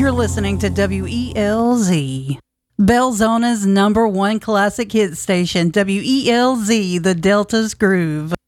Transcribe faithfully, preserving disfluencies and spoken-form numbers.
You're listening to W E L Z, Belzona's number one classic hit station, W E L Z, the Delta's Groove.